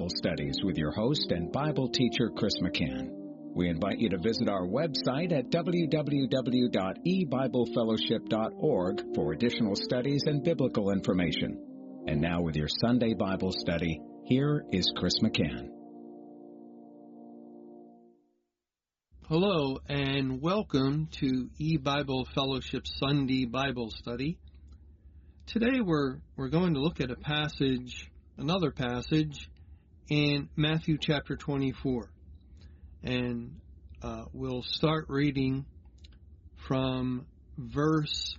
Bible Studies with your host and Bible teacher, Chris McCann. We invite you to visit our website at www.ebiblefellowship.org for additional studies and biblical information. And now with your Sunday Bible study, here is Chris McCann. Hello and welcome to eBible Fellowship Sunday Bible Study. Today we're going to look at another passage in Matthew chapter 24. And we'll start reading from verse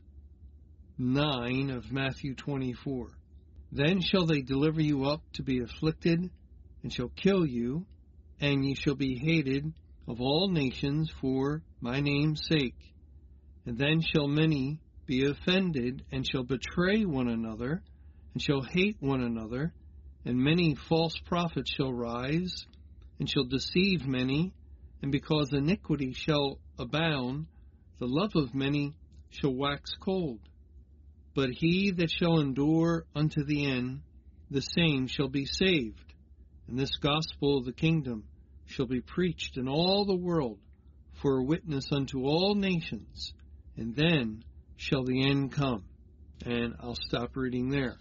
9 of Matthew 24. Then shall they deliver you up to be afflicted, and shall kill you, and ye shall be hated of all nations for my name's sake. And then shall many be offended, and shall betray one another, and shall hate one another, and many false prophets shall rise, and shall deceive many, and because iniquity shall abound, the love of many shall wax cold. But he that shall endure unto the end, the same shall be saved. And this gospel of the kingdom shall be preached in all the world for a witness unto all nations, and then shall the end come. And I'll stop reading there.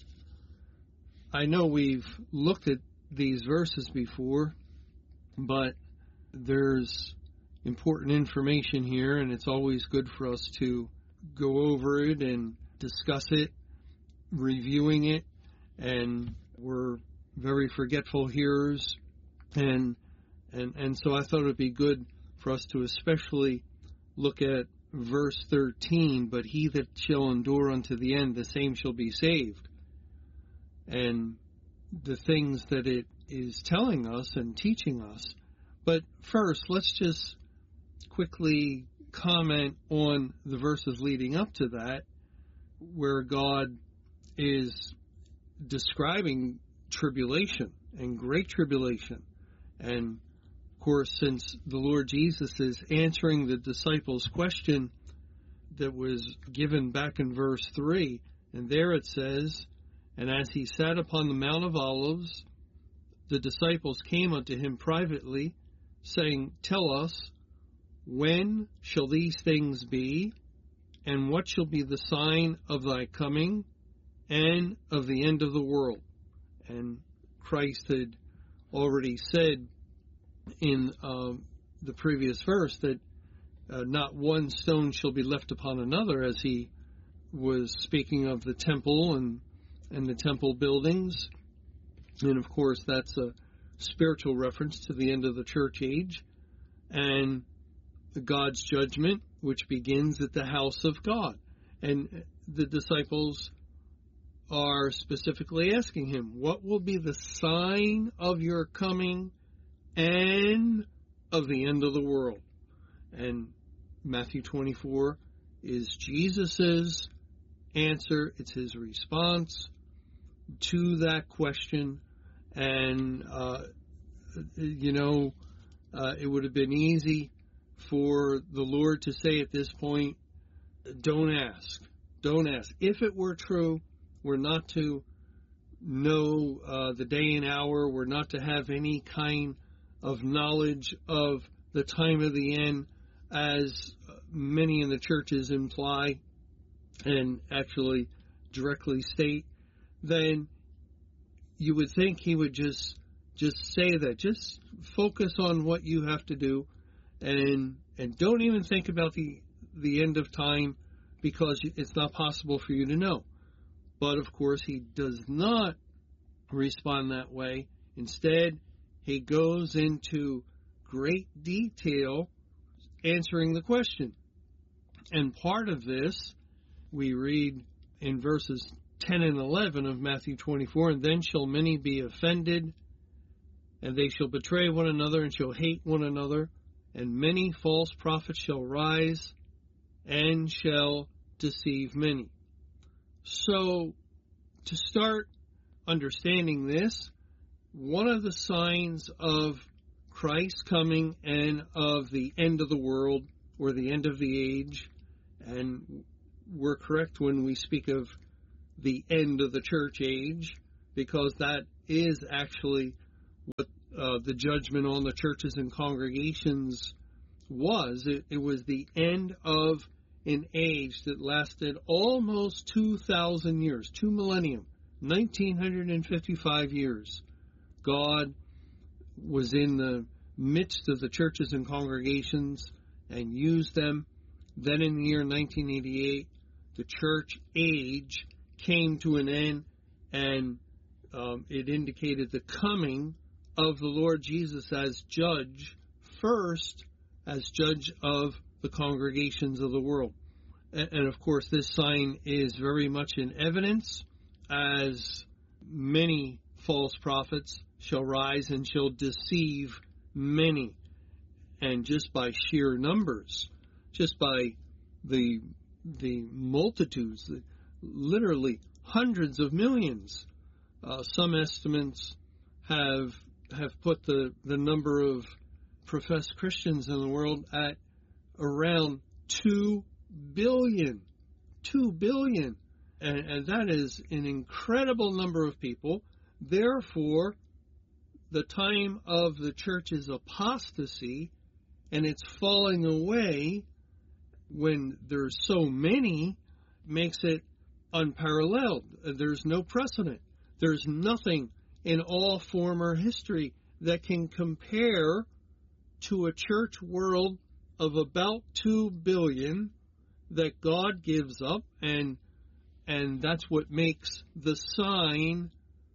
I know we've looked at these verses before, but there's important information here, and it's always good for us to go over it and discuss it, reviewing it, and we're very forgetful hearers, and so I thought it would be good for us to especially look at verse 13, but he that shall endure unto the end, the same shall be saved, and the things that it is telling us and teaching us. But first, let's just quickly comment on the verses leading up to that, where God is describing tribulation and great tribulation. And, of course, since the Lord Jesus is answering the disciples' question that was given back in verse 3, and there it says, and as he sat upon the Mount of Olives, the disciples came unto him privately, saying, Tell us, when shall these things be? And what shall be the sign of thy coming and of the end of the world? And Christ had already said in the previous verse that not one stone shall be left upon another, as he was speaking of the temple and the temple buildings. And of course that's a spiritual reference to the end of the church age and God's judgment, which begins at the house of God. And the disciples are specifically asking him, what will be the sign of your coming and of the end of the world? And Matthew 24 is Jesus's answer. It's his response to that question. And, it would have been easy for the Lord to say at this point, don't ask. Don't ask. If it were true, we're not to know the day and hour. We're not to have any kind of knowledge of the time of the end, as many in the churches imply and actually directly state. Then you would think he would just say that. Just focus on what you have to do, and don't even think about the end of time, because it's not possible for you to know. But of course he does not respond that way. Instead, he goes into great detail answering the question. And part of this we read in verses 10 and 11 of Matthew 24, and then shall many be offended, and they shall betray one another, and shall hate one another, and many false prophets shall rise, and shall deceive many. So, to start understanding this, one of the signs of Christ's coming and of the end of the world, or the end of the age, and we're correct when we speak of the end of the church age, because that is actually what the judgment on the churches and congregations was. It was the end of an age that lasted almost 2,000 years, 2 millennium, 1,955 years. God was in the midst of the churches and congregations and used them. Then in the year 1988, the church age came to an end, and it indicated the coming of the Lord Jesus as judge, first as judge of the congregations of the world. And of course, this sign is very much in evidence, as many false prophets shall rise and shall deceive many. And just by sheer numbers, just by the multitudes, literally hundreds of millions. Some estimates have put the number of professed Christians in the world at around 2 billion. 2 billion. And that is an incredible number of people. Therefore, the time of the church's apostasy and its falling away, when there's so many, makes it unparalleled. There's no precedent. There's nothing in all former history that can compare to a church world of about 2 billion that God gives up, and that's what makes the sign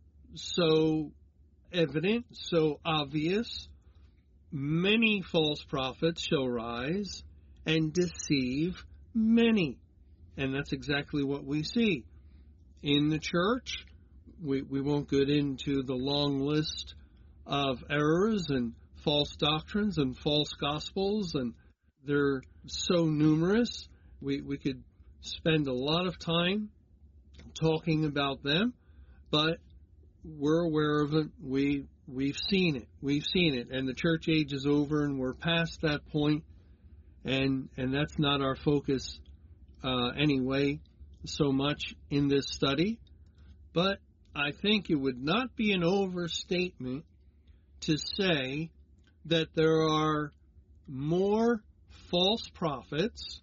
so evident, so obvious. Many false prophets shall rise and deceive many. And that's exactly what we see in the church. We won't get into the long list of errors and false doctrines and false gospels, and they're so numerous. We could spend a lot of time talking about them, but we're aware of it. We've seen it. We've seen it. And the church age is over, and we're past that point, and that's not our focus anyway so much in this study. But I think it would not be an overstatement to say that there are more false prophets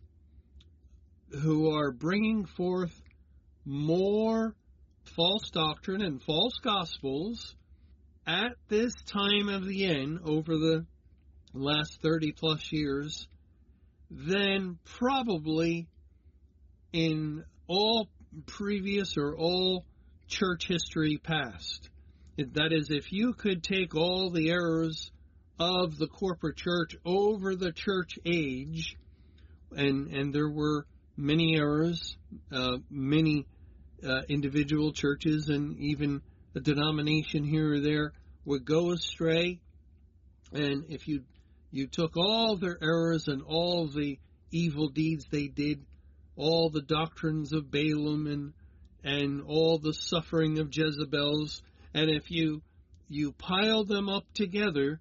who are bringing forth more false doctrine and false gospels at this time of the end over the last 30 plus years than probably in all previous or all church history past. That is, if you could take all the errors of the corporate church over the church age, and there were many errors, many individual churches and even a denomination here or there would go astray. And if you took all their errors and all the evil deeds they did, all the doctrines of Balaam and all the suffering of Jezebels, and if you pile them up together,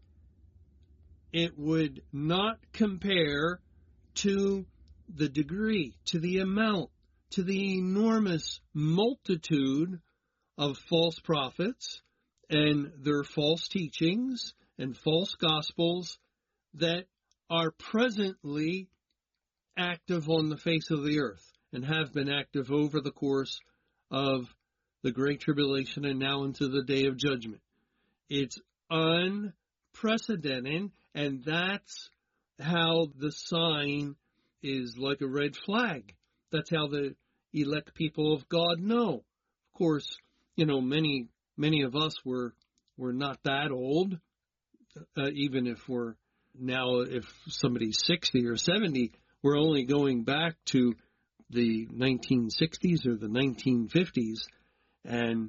it would not compare to the degree, to the amount, to the enormous multitude of false prophets and their false teachings and false gospels that are presently active on the face of the earth and have been active over the course of the Great Tribulation and now into the Day of Judgment. It's unprecedented, and that's how the sign is like a red flag. That's how the elect people of God know. Of course, many of us were not that old. Even if if somebody's 60 or 70, we're only going back to the 1960s or the 1950s, and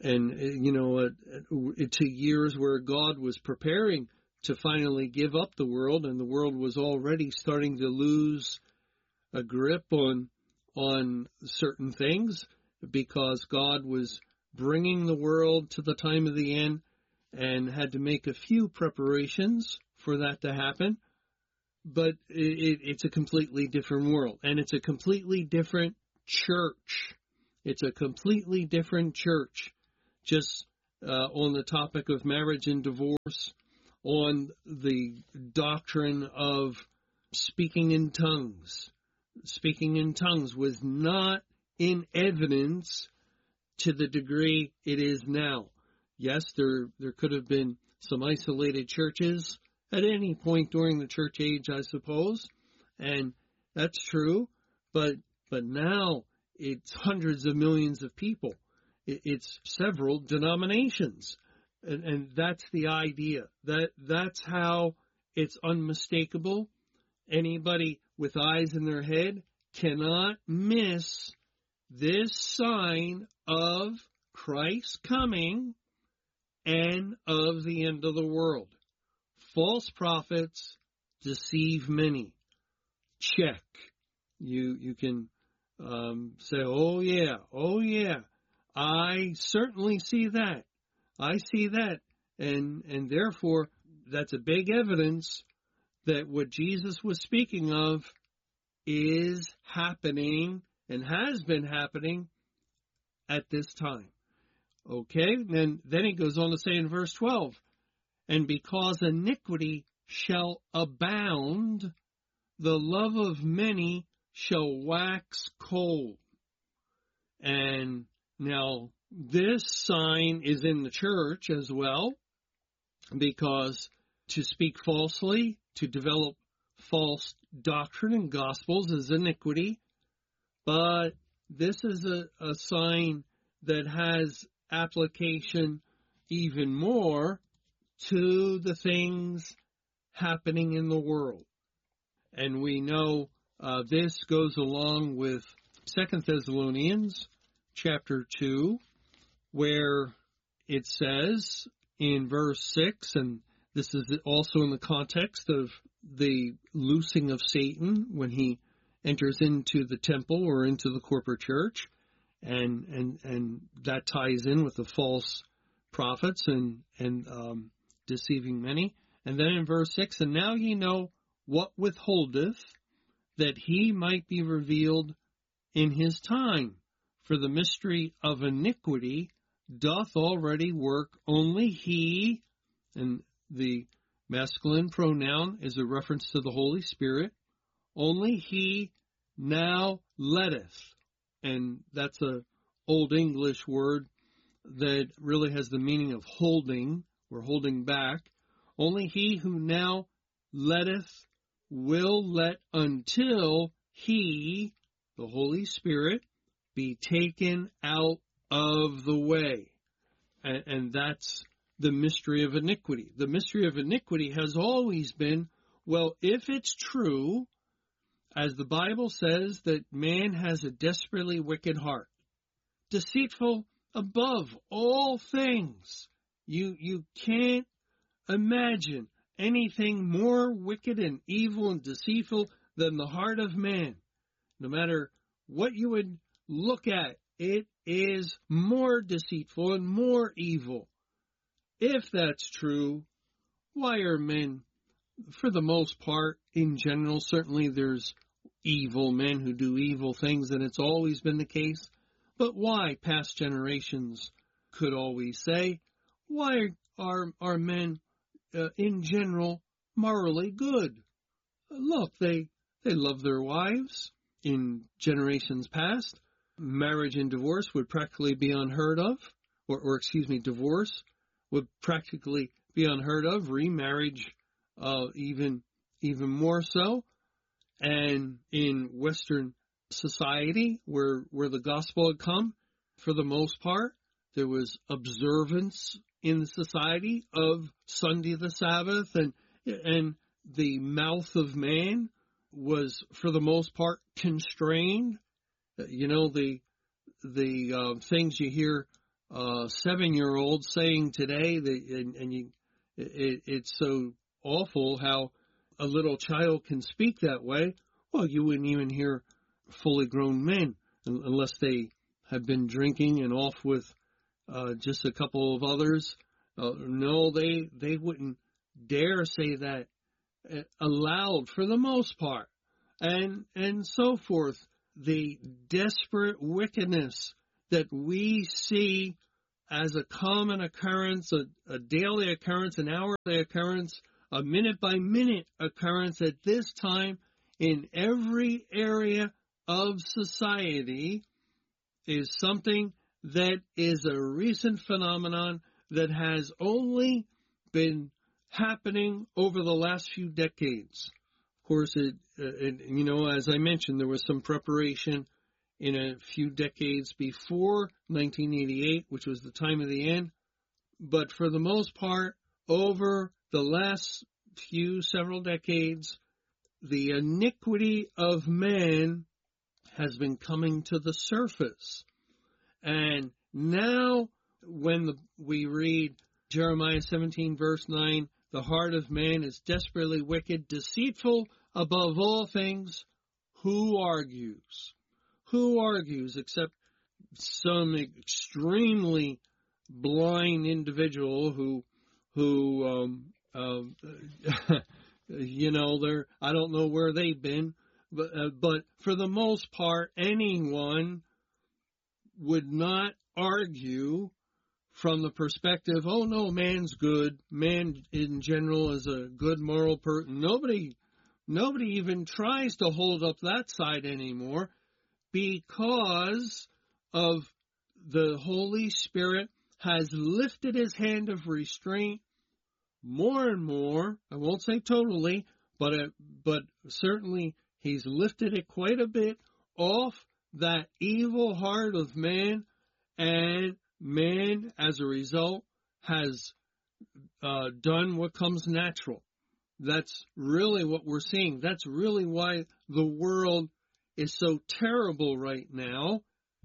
to years where God was preparing to finally give up the world, and the world was already starting to lose a grip on certain things because God was bringing the world to the time of the end and had to make a few preparations for that to happen. But it's a completely different world, and it's a completely different church. It's a completely different church, just on the topic of marriage and divorce, on the doctrine of speaking in tongues. Speaking in tongues was not in evidence to the degree it is now. Yes, there could have been some isolated churches at any point during the church age, I suppose, and that's true, but now it's hundreds of millions of people. It's several denominations, and that's the idea. That's how it's unmistakable. Anybody with eyes in their head cannot miss this sign of Christ's coming and of the end of the world. False prophets deceive many. Check. You can say, oh yeah, I certainly see that. I see that. And therefore, that's a big evidence that what Jesus was speaking of is happening and has been happening at this time. Okay, then he goes on to say in verse 12, and because iniquity shall abound, the love of many shall wax cold. And now this sign is in the church as well, because to speak falsely, to develop false doctrine and gospels is iniquity. But this is a sign that has application even more to the things happening in the world. And we know this goes along with 2 Thessalonians chapter 2, where it says in verse 6, and this is also in the context of the loosing of Satan when he enters into the temple or into the corporate church, and that ties in with the false prophets and deceiving many. And then in verse 6, and now ye know what withholdeth, that he might be revealed in his time. For the mystery of iniquity doth already work. Only he, and the masculine pronoun is a reference to the Holy Spirit, only he now letteth. And that's an Old English word that really has the meaning of holding or holding back. Only he who now letteth will let until he, the Holy Spirit, be taken out of the way. And that's the mystery of iniquity. The mystery of iniquity has always been, well, if it's true, as the Bible says, that man has a desperately wicked heart, deceitful above all things. You can't imagine anything more wicked and evil and deceitful than the heart of man. No matter what you would look at, it is more deceitful and more evil. If that's true, why are men, for the most part, in general, certainly there's evil men who do evil things, and it's always been the case, but why, past generations could always say, why are men in general morally good? Look, they love their wives. In generations past, marriage and divorce would practically be unheard of, divorce would practically be unheard of, remarriage even more so. And in Western society, where the gospel had come, for the most part, there was observance in the society of Sunday the Sabbath, and the mouth of man was, for the most part, constrained. You know, the things you hear 7-year-olds saying today, it's so awful how a little child can speak that way. Well, you wouldn't even hear fully grown men unless they have been drinking and off with just a couple of others. No, they wouldn't dare say that aloud for the most part, and so forth. The desperate wickedness that we see as a common occurrence, a daily occurrence, an hourly occurrence, a minute-by-minute occurrence at this time in every area of society is something that is a recent phenomenon that has only been happening over the last few decades. Of course, as I mentioned, there was some preparation in a few decades before 1988, which was the time of the end. But for the most part, over the last several decades, the iniquity of man has been coming to the surface. And now, when we read Jeremiah 17, verse 9, the heart of man is desperately wicked, deceitful above all things. Who argues? Who argues except some extremely blind individual who I don't know where they've been, but for the most part, anyone would not argue from the perspective, oh no, man's good. Man in general is a good moral person. Nobody even tries to hold up that side anymore because of the Holy Spirit has lifted his hand of restraint more and more. I won't say totally, but certainly he's lifted it quite a bit off that evil heart of man, and man, as a result, has done what comes natural. That's really what we're seeing. That's really why the world is so terrible right now,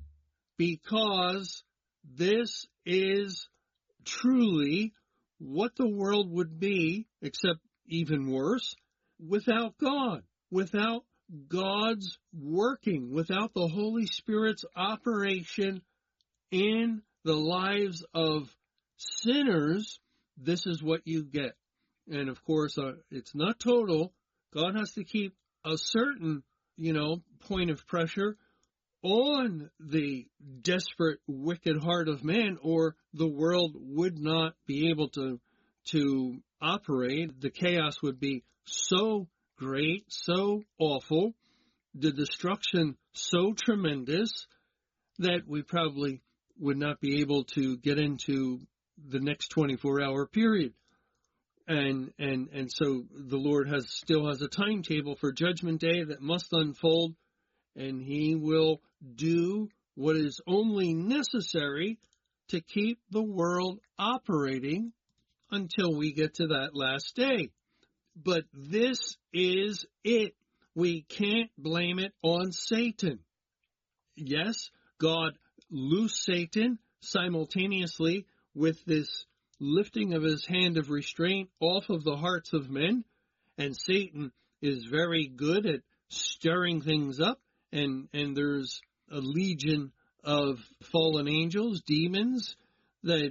because this is truly what the world would be, except even worse, without God, without God's working, without the Holy Spirit's operation in the lives of sinners. This is what you get. And of course, it's not total. God has to keep a certain, point of pressure on the desperate, wicked heart of man, or the world would not be able to operate. The chaos would be so great, so awful, the destruction so tremendous that we probably would not be able to get into the next 24-hour period. And so the Lord still has a timetable for Judgment Day that must unfold, and he will do what is only necessary to keep the world operating until we get to that last day. But this is it. We can't blame it on Satan. Yes, God loosed Satan simultaneously with this lifting of his hand of restraint off of the hearts of men, and Satan is very good at stirring things up, and there's a legion of fallen angels, demons, that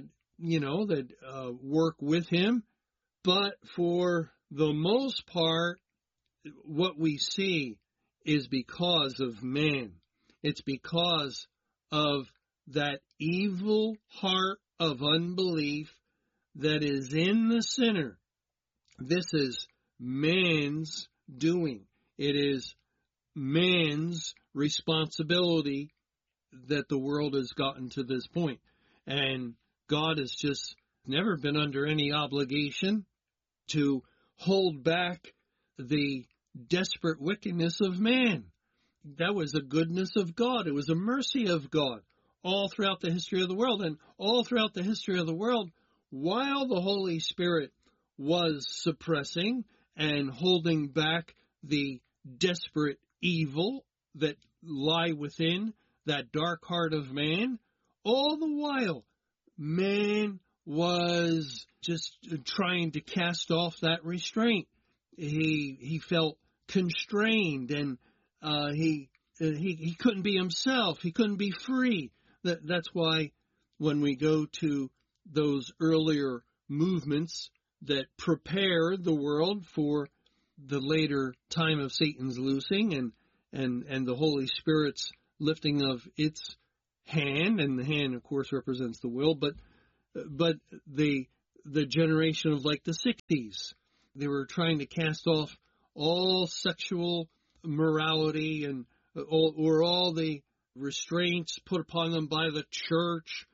work with him. But for the most part, what we see is because of man. It's because of that evil heart of unbelief that is in the sinner. This is man's doing. It is man's responsibility that the world has gotten to this point. And God has just never been under any obligation to hold back the desperate wickedness of man. That was a goodness of God. It was a mercy of God all throughout the history of the world. And all throughout the history of the world, while the Holy Spirit was suppressing and holding back the desperate evil that lie within that dark heart of man, all the while, man was just trying to cast off that restraint. He felt constrained, and he couldn't be himself. He couldn't be free. That's why when we go to those earlier movements that prepared the world for the later time of Satan's loosing and the Holy Spirit's lifting of its hand, and the hand, of course, represents the will, but but the generation of like the 60s, they were trying to cast off all sexual morality and all the restraints put upon them by the church,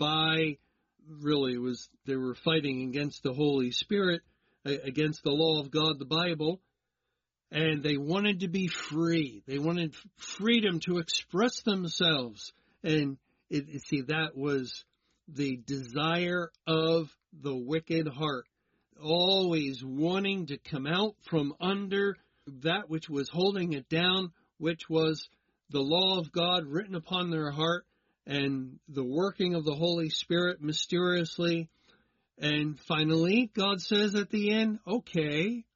they were fighting against the Holy Spirit, against the law of God, the Bible, and they wanted to be free. They wanted freedom to express themselves. And that was the desire of the wicked heart, always wanting to come out from under that which was holding it down, which was the law of God written upon their heart and the working of the Holy Spirit mysteriously. And finally, God says at the end, okay,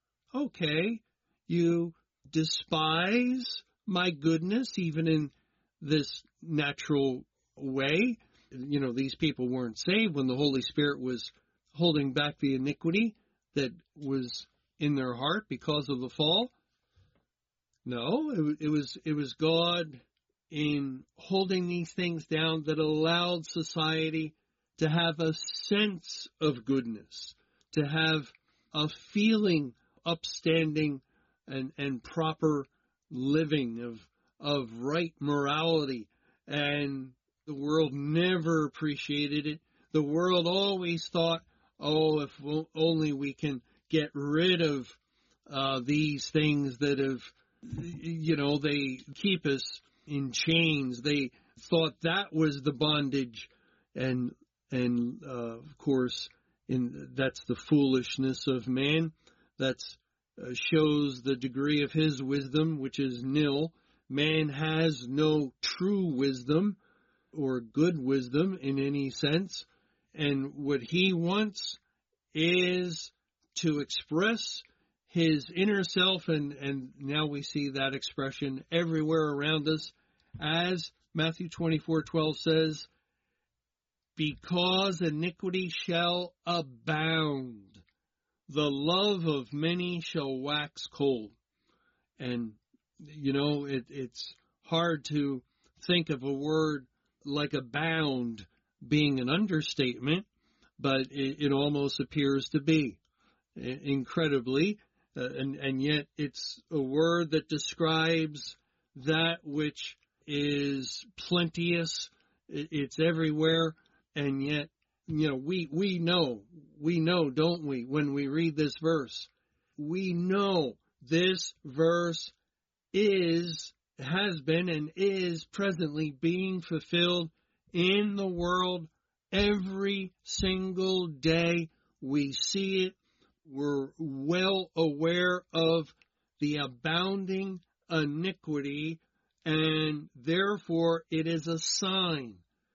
you despise my goodness, even in this natural way. You know, these people weren't saved when the Holy Spirit was holding back the iniquity that was in their heart because of the fall. No, it was God in holding these things down that allowed society to have a sense of goodness, to have a feeling upstanding and proper living of right morality. And the world never appreciated it. The world always thought, if only we can get rid of these things that have, they keep us in chains. They thought that was the bondage. And of course, that's the foolishness of man. That shows the degree of his wisdom, which is nil. Man has no true wisdom or good wisdom in any sense. And what he wants is to express his inner self, and now we see that expression everywhere around us, as Matthew 24:12 says, because iniquity shall abound, the love of many shall wax cold. And, it's hard to think of a word like abound being an understatement, but it almost appears to be, incredibly. And yet it's a word that describes that which is plenteous. It's everywhere. And yet, we know, don't we, when we read this verse, we know this verse has been and is presently being fulfilled in the world every single day. We see it. We're well aware of the abounding iniquity, and therefore it is a sign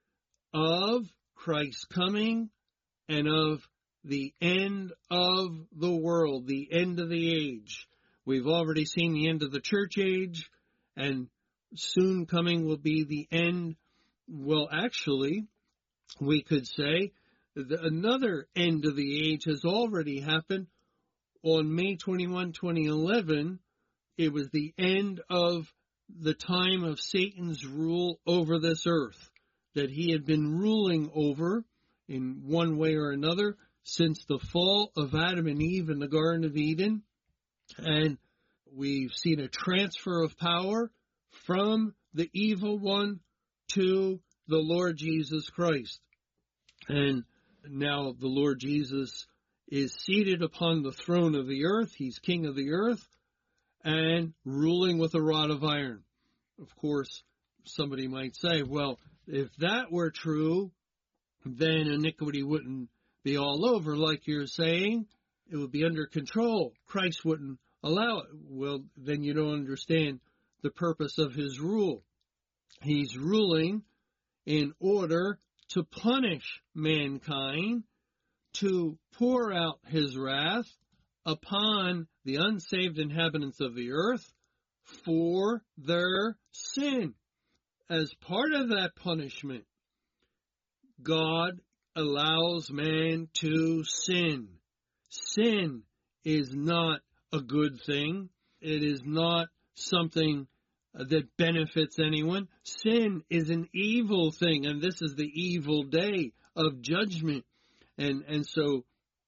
of Christ's coming and of the end of the world, the end of the age. We've already seen the end of the church age, and soon coming will be the end. Well, actually, we could say another end of the age has already happened. On May 21, 2011, it was the end of the time of Satan's rule over this earth that he had been ruling over in one way or another since the fall of Adam and Eve in the Garden of Eden. And we've seen a transfer of power from the evil one to the Lord Jesus Christ. And now the Lord Jesus is seated upon the throne of the earth. He's king of the earth and ruling with a rod of iron. Of course, somebody might say, well, if that were true, then iniquity wouldn't be all over like you're saying. It would be under control. Christ wouldn't allow it. Well, then you don't understand the purpose of his rule. He's ruling in order to punish mankind, to pour out his wrath upon the unsaved inhabitants of the earth for their sin. As part of that punishment, God allows man to sin. Sin is not a good thing. It is not something that benefits anyone. Sin is an evil thing, and this is the evil day of judgment. And so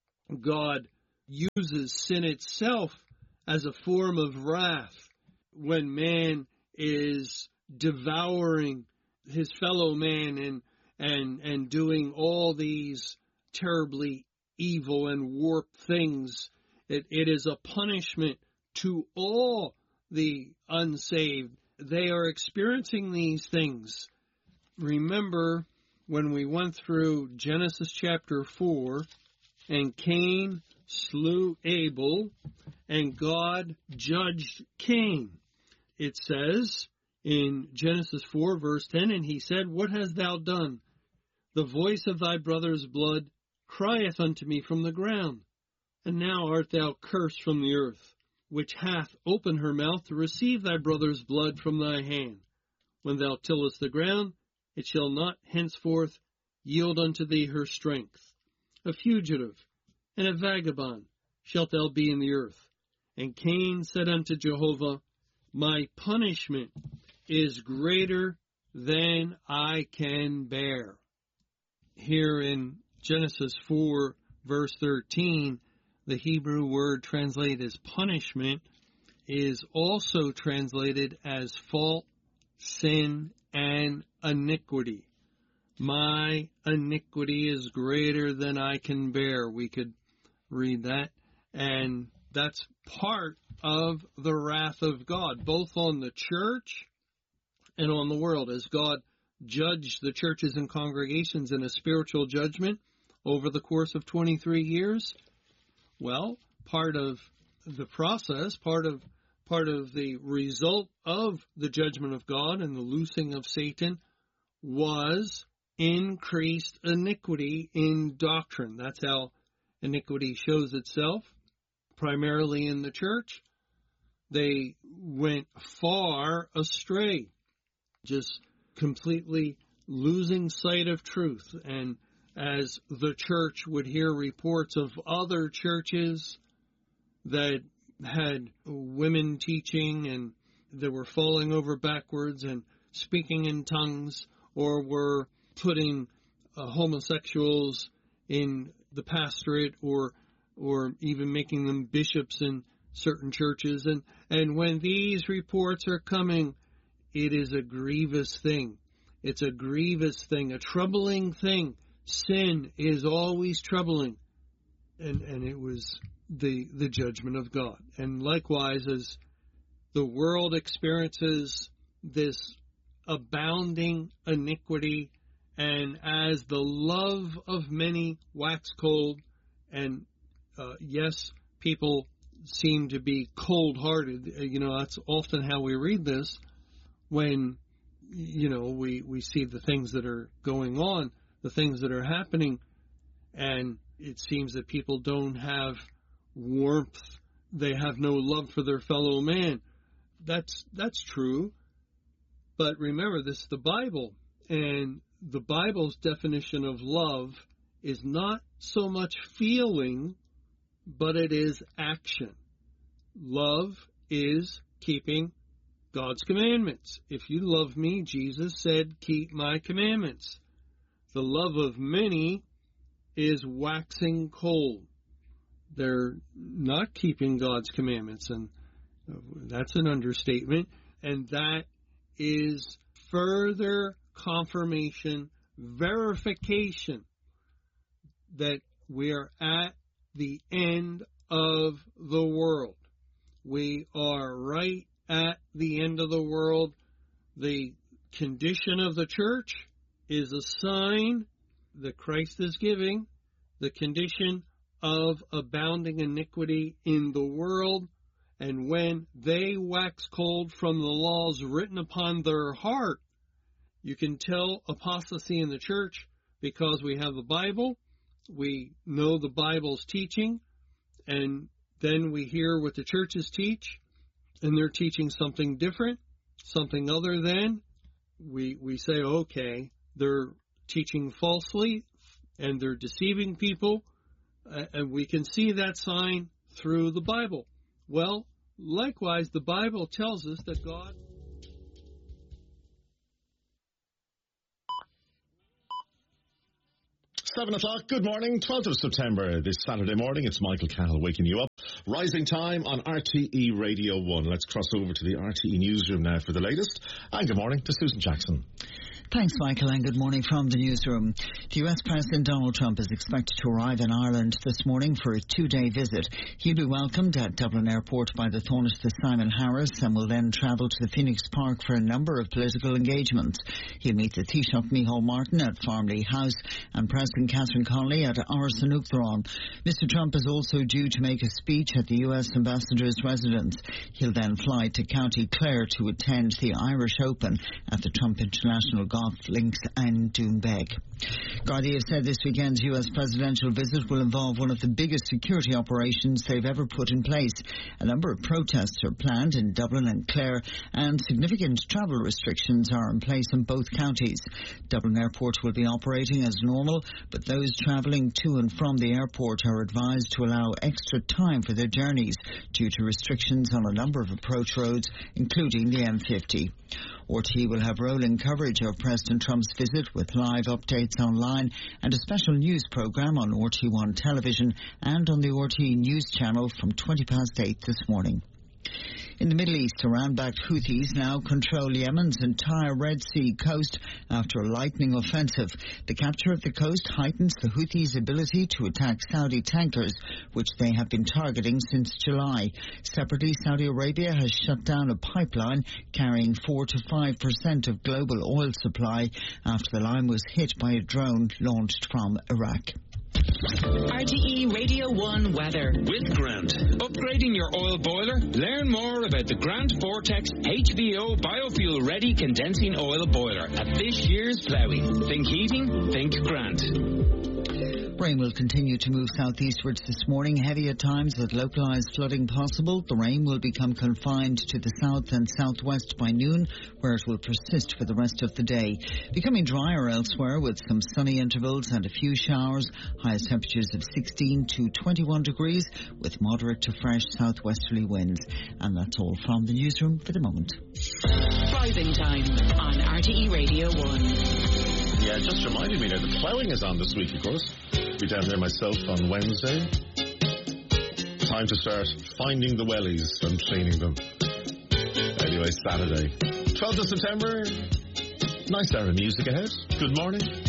God uses sin itself as a form of wrath when man is devouring his fellow man and doing all these terribly evil and warped things. It is a punishment to all the unsaved. They are experiencing these things. Remember when we went through Genesis chapter 4, and Cain slew Abel, and God judged Cain. It says in Genesis 4, verse 10, and he said, "What hast thou done? The voice of thy brother's blood crieth unto me from the ground. And now art thou cursed from the earth, which hath opened her mouth to receive thy brother's blood from thy hand. When thou tillest the ground, it shall not henceforth yield unto thee her strength. A fugitive and a vagabond shalt thou be in the earth." And Cain said unto Jehovah, "My punishment is greater than I can bear." Here in Genesis 4, verse 13, the Hebrew word translated as punishment is also translated as fault, sin, and iniquity. My iniquity is greater than I can bear. We could read that. And that's part of the wrath of God, both on the church and on the world, as God judged the churches and congregations in a spiritual judgment over the course of 23 years. Well, part of the process, part of the result of the judgment of God and the loosing of Satan was increased iniquity in doctrine. That's how iniquity shows itself, primarily in the church. They went far astray, just completely losing sight of truth. And as the church would hear reports of other churches that had women teaching and that were falling over backwards and speaking in tongues, or were putting homosexuals in the pastorate, or even making them bishops in certain churches. And when these reports are coming, it is a grievous thing. It's a grievous thing, a troubling thing. Sin is always troubling. And it was the judgment of God. And likewise, as the world experiences this abounding iniquity, and as the love of many wax cold, and yes, people seem to be cold-hearted. That's often how we read this when, we see the things that are going on, the things that are happening, and it seems that people don't have warmth. They have no love for their fellow man. That's true. But remember, this is the Bible, and the Bible's definition of love is not so much feeling, but it is action. Love is keeping God's commandments. If you love me, Jesus said, keep my commandments. The love of many is waxing cold. They're not keeping God's commandments, and that's an understatement. And that is further confirmation, verification that we are at the end of the world. We are right at the end of the world. The condition of the church is a sign that Christ is giving. The condition of abounding iniquity in the world. And when they wax cold from the laws written upon their heart, you can tell apostasy in the church because we have the Bible. We know the Bible's teaching, and then we hear what the churches teach, and they're teaching something different, something other than. We say, okay, they're teaching falsely, and they're deceiving people, and we can see that sign through the Bible. Well, likewise, the Bible tells us that God... 7 o'clock. Good morning, 12th of September. This Saturday morning, it's Michael Cahill waking you up. Rising time on RTE Radio 1. Let's cross over to the RTE newsroom now for the latest. And good morning to Susan Jackson. Thanks, Michael, and good morning from the newsroom. The US President Donald Trump is expected to arrive in Ireland this morning for a 2-day visit. He'll be welcomed at Dublin Airport by the Tánaiste Simon Harris and will then travel to the Phoenix Park for a number of political engagements. He'll meet the Taoiseach Micheál Martin at Farmley House and President Catherine Connolly at Áras an Uachtaráin. Mr. Trump is also due to make a speech at the US Ambassador's residence. He'll then fly to County Clare to attend the Irish Open at the Trump International Golf Links and Doonbeg. Gardaí have said this weekend's US presidential visit will involve one of the biggest security operations they've ever put in place. A number of protests are planned in Dublin and Clare, and significant travel restrictions are in place in both counties. Dublin Airport will be operating as normal, but those travelling to and from the airport are advised to allow extra time for their journeys due to restrictions on a number of approach roads, including the M50. RTE will have rolling coverage of President Trump's visit with live updates online and a special news programme on RTE1 television and on the RTE News channel from 8:20 this morning. In the Middle East, Iran-backed Houthis now control Yemen's entire Red Sea coast after a lightning offensive. The capture of the coast heightens the Houthis' ability to attack Saudi tankers, which they have been targeting since July. Separately, Saudi Arabia has shut down a pipeline carrying 4 to 5% of global oil supply after the line was hit by a drone launched from Iraq. RTE Radio 1 weather. With Grant. Upgrading your oil boiler? Learn more about the Grant Vortex HVO biofuel ready condensing oil boiler at this year's Flowey. Think heating, think Grant. Rain will continue to move southeastwards this morning, heavy at times with localised flooding possible. The rain will become confined to the south and southwest by noon, where it will persist for the rest of the day. Becoming drier elsewhere with some sunny intervals and a few showers. Highest temperatures of 16 to 21 degrees with moderate to fresh southwesterly winds. And that's all from the newsroom for the moment. Rising time on RTE Radio 1. Yeah, just reminded me that the ploughing is on this week, of course. I'll be down there myself on Wednesday. Time to start finding the wellies and cleaning them. Anyway, Saturday, 12th of September. Nice hour of music ahead. Good morning.